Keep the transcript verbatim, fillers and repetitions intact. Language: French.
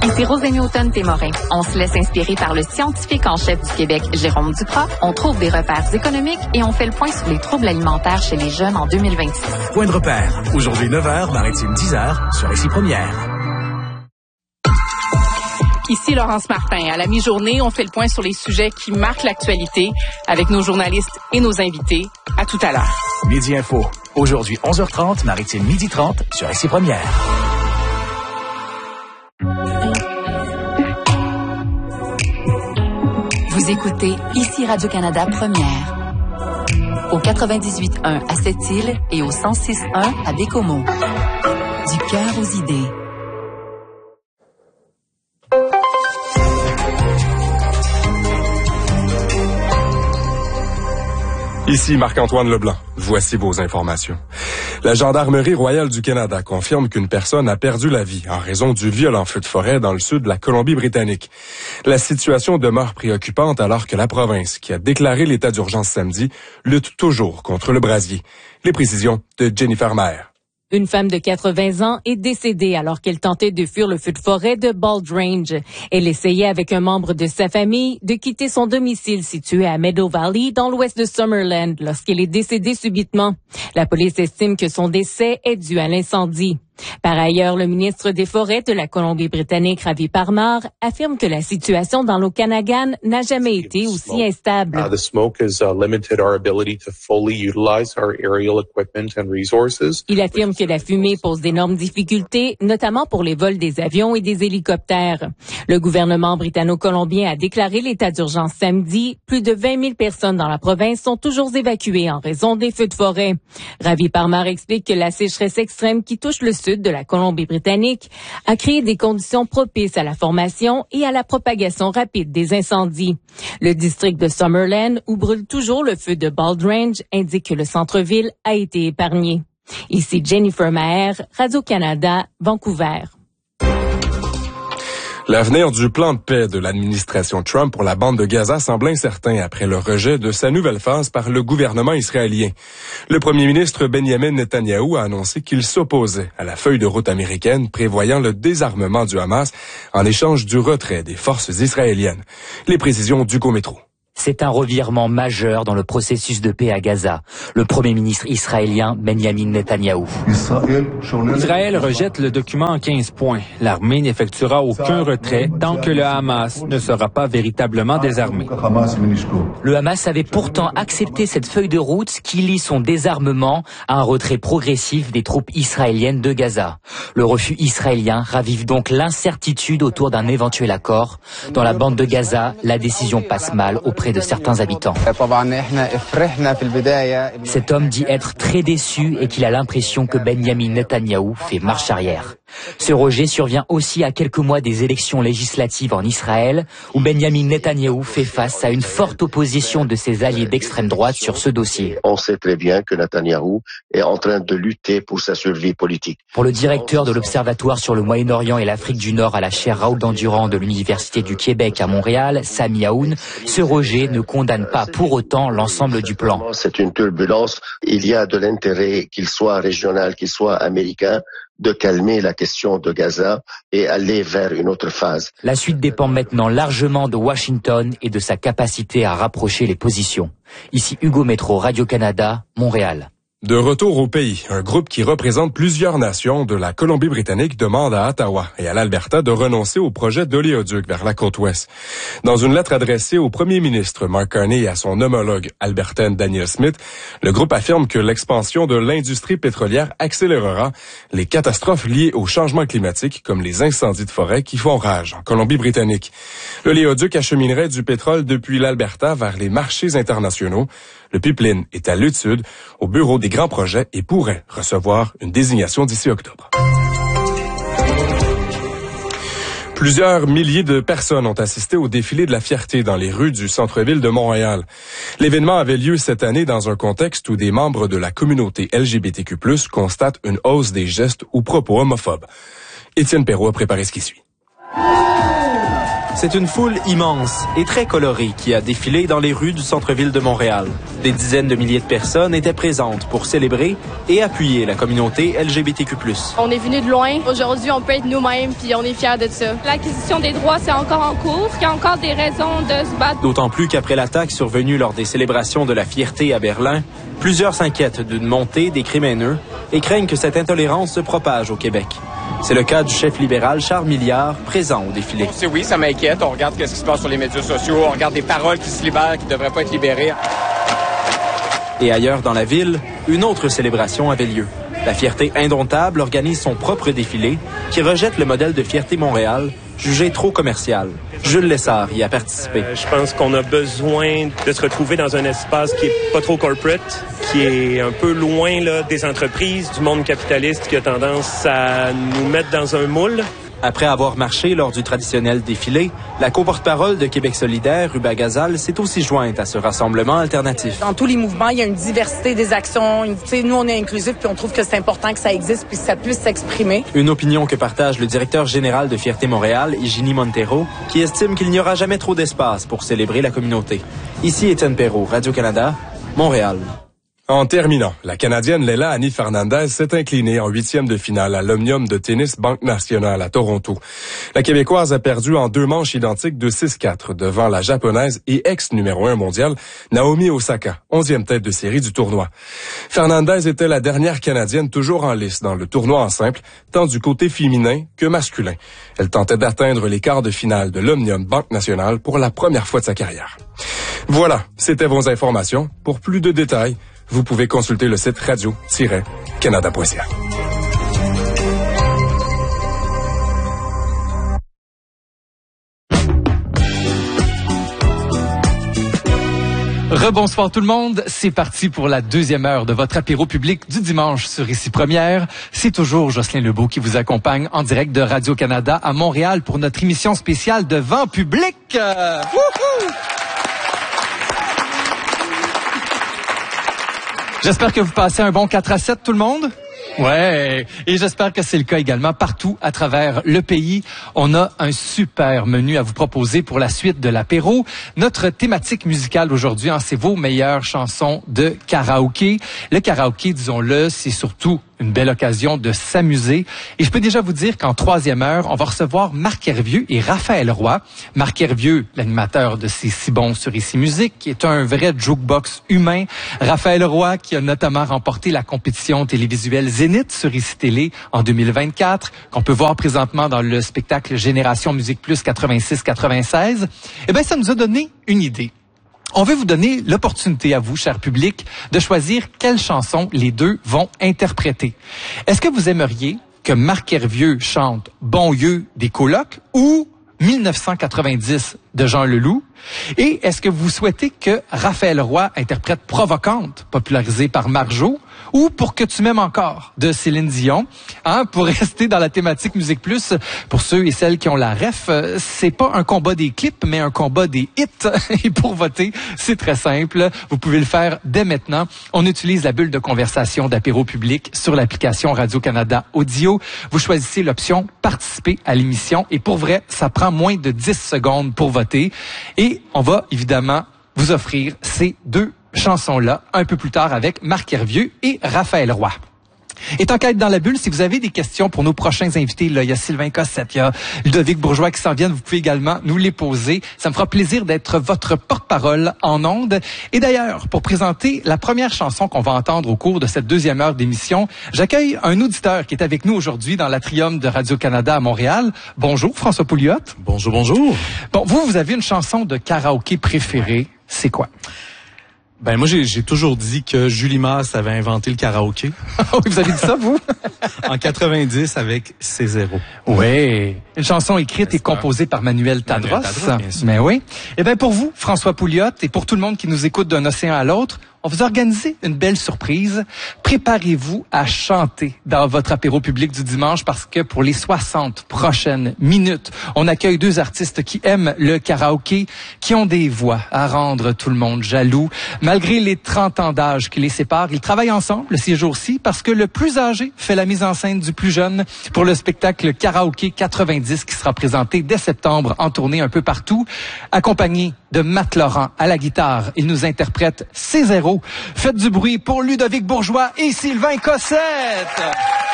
Ici Rosémie Automne-Témorin. On se laisse inspirer par le scientifique en chef du Québec, Jérôme Duprat. On trouve des repères économiques et on fait le point sur les troubles alimentaires chez les jeunes en deux mille vingt-six. Point de repère. Aujourd'hui neuf heures, Maritime dix heures, sur Ici Première. Ici Laurence Martin. À la mi-journée, on fait le point sur les sujets qui marquent l'actualité avec nos journalistes et nos invités. À tout à l'heure. Midi Info. Aujourd'hui onze heures trente, Maritime midi trente, sur Ici Première. Vous écoutez Ici Radio-Canada Première. Au quatre-vingt-dix-huit point un à Sept-Îles et au cent six point un à Bécomo. Du cœur aux idées. Ici Marc-Antoine Leblanc. Voici vos informations. La Gendarmerie royale du Canada confirme qu'une personne a perdu la vie en raison du violent feu de forêt dans le sud de la Colombie-Britannique. La situation demeure préoccupante alors que la province, qui a déclaré l'état d'urgence samedi, lutte toujours contre le brasier. Les précisions de Jennifer Maher. Une femme de quatre-vingts ans est décédée alors qu'elle tentait de fuir le feu de forêt de Bald Range. Elle essayait avec un membre de sa famille de quitter son domicile situé à Meadow Valley dans l'ouest de Summerland lorsqu'elle est décédée subitement. La police estime que son décès est dû à l'incendie. Par ailleurs, le ministre des Forêts de la Colombie-Britannique, Ravi Parmar, affirme que la situation dans l'Okanagan n'a jamais été aussi instable. Uh, the smoke has uh, limited our ability to fully utilize our aerial equipment and resources. Il affirme que la fumée pose d'énormes difficultés, notamment pour les vols des avions et des hélicoptères. Le gouvernement britanno-colombien a déclaré l'état d'urgence samedi. Plus de vingt mille personnes dans la province sont toujours évacuées en raison des feux de forêt. Ravi Parmar explique que la sécheresse extrême qui touche le sud de la Colombie-Britannique a créé des conditions propices à la formation et à la propagation rapide des incendies. Le district de Summerland, où brûle toujours le feu de Bald Range, indique que le centre-ville a été épargné. Ici Jennifer Maher, Radio-Canada, Vancouver. L'avenir du plan de paix de l'administration Trump pour la bande de Gaza semble incertain après le rejet de sa nouvelle phase par le gouvernement israélien. Le premier ministre Benjamin Netanyahou a annoncé qu'il s'opposait à la feuille de route américaine prévoyant le désarmement du Hamas en échange du retrait des forces israéliennes. Les précisions d'Hugo Métro. C'est un revirement majeur dans le processus de paix à Gaza. Le premier ministre israélien Benjamin Netanyahou. Israël rejette le document en quinze points. L'armée n'effectuera aucun retrait tant que le Hamas ne sera pas véritablement désarmé. Le Hamas avait pourtant accepté cette feuille de route qui lie son désarmement à un retrait progressif des troupes israéliennes de Gaza. Le refus israélien ravive donc l'incertitude autour d'un éventuel accord. Dans la bande de Gaza, la décision passe mal auprès de certains habitants. Cet homme dit être très déçu et qu'il a l'impression que Benjamin Netanyahou fait marche arrière. Ce rejet survient aussi à quelques mois des élections législatives en Israël, où Benjamin Netanyahou fait face à une forte opposition de ses alliés d'extrême droite sur ce dossier. On sait très bien que Netanyahou est en train de lutter pour sa survie politique. Pour le directeur de l'Observatoire sur le Moyen-Orient et l'Afrique du Nord à la chaire Raoul Dandurand de l'Université du Québec à Montréal, Sami Aoun, ce rejet ne condamne pas pour autant l'ensemble du plan. C'est une turbulence. Il y a de l'intérêt, qu'il soit régional, qu'il soit américain, de calmer la question de Gaza et aller vers une autre phase. La suite dépend maintenant largement de Washington et de sa capacité à rapprocher les positions. Ici Hugo Métro, Radio-Canada, Montréal. De retour au pays, un groupe qui représente plusieurs nations de la Colombie-Britannique demande à Ottawa et à l'Alberta de renoncer au projet d'oléoduc vers la côte ouest. Dans une lettre adressée au premier ministre Mark Carney et à son homologue albertain Daniel Smith, le groupe affirme que l'expansion de l'industrie pétrolière accélérera les catastrophes liées au changement climatique comme les incendies de forêt qui font rage en Colombie-Britannique. L'oléoduc acheminerait du pétrole depuis l'Alberta vers les marchés internationaux. Le pipeline est à l'étude au bureau des grands projets et pourrait recevoir une désignation d'ici octobre. Plusieurs milliers de personnes ont assisté au défilé de la fierté dans les rues du centre-ville de Montréal. L'événement avait lieu cette année dans un contexte où des membres de la communauté L G B T Q plus, constatent une hausse des gestes ou propos homophobes. Étienne Perrault a préparé ce qui suit. C'est une foule immense et très colorée qui a défilé dans les rues du centre-ville de Montréal. Des dizaines de milliers de personnes étaient présentes pour célébrer et appuyer la communauté L G B T Q plus. On est venu de loin. Aujourd'hui, on peut être nous-mêmes puis on est fiers de ça. L'acquisition des droits, c'est encore en cours. Il y a encore des raisons de se battre. D'autant plus qu'après l'attaque survenue lors des célébrations de la fierté à Berlin, plusieurs s'inquiètent d'une montée des crimes haineux et craignent que cette intolérance se propage au Québec. C'est le cas du chef libéral Charles Milliard, présent au défilé. C'est oui, ça m'inquiète. On regarde ce qui se passe sur les médias sociaux, on regarde des paroles qui se libèrent, qui ne devraient pas être libérées. Et ailleurs dans la ville, une autre célébration avait lieu. La Fierté indomptable organise son propre défilé qui rejette le modèle de Fierté Montréal, jugé trop commercial. Jules Lessard y a participé. Euh, je pense qu'on a besoin de se retrouver dans un espace qui est pas trop corporate, qui est un peu loin là, des entreprises, du monde capitaliste qui a tendance à nous mettre dans un moule. Après avoir marché lors du traditionnel défilé, la co-porte-parole de Québec solidaire, Ruba Gazal, s'est aussi jointe à ce rassemblement alternatif. Dans tous les mouvements, il y a une diversité des actions. Une, nous, on est inclusifs puis on trouve que c'est important que ça existe puis que ça puisse s'exprimer. Une opinion que partage le directeur général de Fierté Montréal, Higini Montero, qui estime qu'il n'y aura jamais trop d'espace pour célébrer la communauté. Ici Étienne Perrault, Radio-Canada, Montréal. En terminant, la Canadienne Leila Annie Fernandez s'est inclinée en huitième de finale à l'Omnium de tennis Banque Nationale à Toronto. La Québécoise a perdu en deux manches identiques de six quatre devant la Japonaise et ex-numéro un mondial Naomi Osaka, onzième tête de série du tournoi. Fernandez était la dernière Canadienne toujours en lice dans le tournoi en simple, tant du côté féminin que masculin. Elle tentait d'atteindre les quarts de finale de l'Omnium Banque Nationale pour la première fois de sa carrière. Voilà, c'était vos informations. Pour plus de détails, vous pouvez consulter le site radio tiret canada point c a. Rebonsoir tout le monde, c'est parti pour la deuxième heure de votre apéro public du dimanche sur Ici Première. C'est toujours Jocelyn Lebeau qui vous accompagne en direct de Radio-Canada à Montréal pour notre émission spéciale de Vent public. Euh, wouhou! J'espère que vous passez un bon quatre à sept, tout le monde. Ouais, et j'espère que c'est le cas également partout à travers le pays. On a un super menu à vous proposer pour la suite de l'apéro. Notre thématique musicale aujourd'hui, hein, c'est vos meilleures chansons de karaoké. Le karaoké, disons-le, c'est surtout une belle occasion de s'amuser. Et je peux déjà vous dire qu'en troisième heure, on va recevoir Marc Hervieux et Raphaël Roy. Marc Hervieux, l'animateur de C'est si bon sur Ici Musique, qui est un vrai jukebox humain. Raphaël Roy, qui a notamment remporté la compétition télévisuelle Zénith sur Ici Télé en deux mille vingt-quatre, qu'on peut voir présentement dans le spectacle Génération Musique Plus quatre-vingt-six quatre-vingt-seize. Eh bien, ça nous a donné une idée. On veut vous donner l'opportunité à vous, cher public, de choisir quelle chanson les deux vont interpréter. Est-ce que vous aimeriez que Marc Hervieux chante « Bon Yeux » des Colocs ou mille neuf cent quatre-vingt-dix de Jean Leloup? Et est-ce que vous souhaitez que Raphaël Roy interprète « Provocante » popularisée par Marjo ou Pour que tu m'aimes encore de Céline Dion? Hein, pour rester dans la thématique Musique Plus, pour ceux et celles qui ont la ref, c'est pas un combat des clips, mais un combat des hits. Et pour voter, c'est très simple. Vous pouvez le faire dès maintenant. On utilise la bulle de conversation d'apéro public sur l'application Radio-Canada Audio. Vous choisissez l'option « Participer à l'émission » et pour vrai, ça prend moins de dix secondes pour voter. Et on va évidemment vous offrir ces deux chansons-là un peu plus tard avec Marc Hervieux et Raphaël Roy. Et tant qu'à être dans la bulle, si vous avez des questions pour nos prochains invités, là, il y a Sylvain Cossette, il y a Ludovic Bourgeois qui s'en viennent, vous pouvez également nous les poser. Ça me fera plaisir d'être votre porte-parole en ondes. Et d'ailleurs, pour présenter la première chanson qu'on va entendre au cours de cette deuxième heure d'émission, j'accueille un auditeur qui est avec nous aujourd'hui dans l'atrium de Radio-Canada à Montréal. Bonjour, François Pouliot. Bonjour, bonjour. Bon, vous, vous avez une chanson de karaoké préférée. C'est quoi? Ben moi j'ai, j'ai toujours dit que Julie Masse avait inventé le karaoké. Oui, vous avez dit ça vous? En quatre-vingt-dix avec C zéro. Oui, une chanson écrite et composée par Manuel Tadros. Manuel Tadros, bien sûr. Mais oui. Eh bien pour vous, François Pouliot, et pour tout le monde qui nous écoute d'un océan à l'autre, on vous a organisé une belle surprise. Préparez-vous à chanter dans votre apéro public du dimanche parce que pour les soixante prochaines minutes, on accueille deux artistes qui aiment le karaoké, qui ont des voix à rendre tout le monde jaloux. Malgré les trente ans d'âge qui les séparent, ils travaillent ensemble ces jours-ci parce que le plus âgé fait la mise en scène du plus jeune pour le spectacle Karaoké quatre-vingt-dix qui sera présenté dès septembre en tournée un peu partout. Accompagné de Matt Laurent à la guitare, il nous interprète C zéro. Faites du bruit pour Ludovic Bourgeois et Sylvain Cossette.